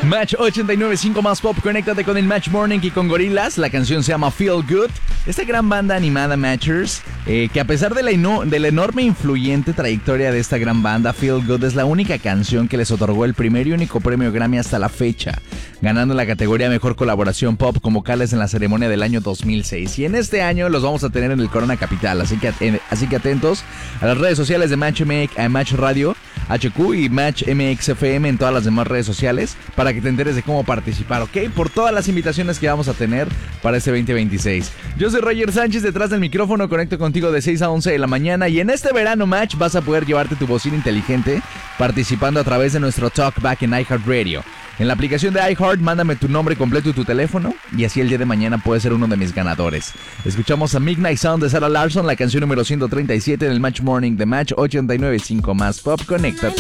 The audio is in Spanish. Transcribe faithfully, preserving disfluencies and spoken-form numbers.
Match ochenta y nueve punto cinco más pop, conéctate con el Match Morning y con Gorillaz. La canción se llama Feel Good. Esta gran banda animada Matchers, eh, que a pesar de la, ino- de la enorme e influyente trayectoria de esta gran banda, Feel Good es la única canción que les otorgó el primer y único premio Grammy hasta la fecha, ganando la categoría Mejor Colaboración Pop con vocales en la ceremonia del año dos mil seis. Y en este año los vamos a tener en el Corona Capital, así que, eh, así que atentos a las redes sociales de Match M X, eh, Match Radio, H Q y Match M X F M en todas las demás redes sociales para que te enteres de cómo participar, ¿ok? Por todas las invitaciones que vamos a tener para este veinte veintiséis. Yo soy Roger Sánchez, detrás del micrófono, conecto contigo de seis a once de la mañana y en este verano Match vas a poder llevarte tu bocina inteligente participando a través de nuestro Talkback en iHeartRadio. En la aplicación de iHeart, mándame tu nombre completo y tu teléfono y así el día de mañana puedes ser uno de mis ganadores. Escuchamos a Midnight Sound de Sarah Larsson, la canción número ciento treinta y siete en el Match Morning de Match ochenta y nueve punto cinco más Pop. Conéctate.